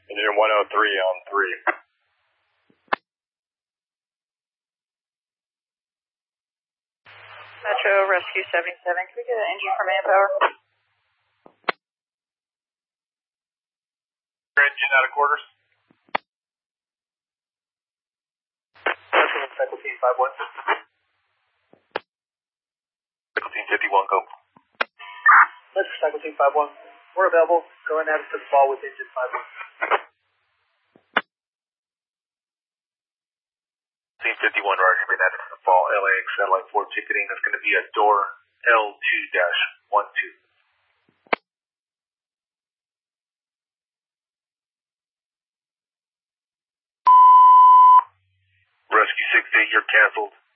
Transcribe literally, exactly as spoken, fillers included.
Engineer one oh three on three. Metro Rescue seventy-seven, can we get an engine for manpower? Engine out of quarters. That's Cycle Team five one. Cycle Team fifty-one, go. That's Cycle Team five one. We're available. Go and add us to the fall with engine five one. Team fifty-one, Roger, been added to the fall. L A X satellite four ticketing. That's going to be at door L two dash one two. Rescue six eight, you're canceled.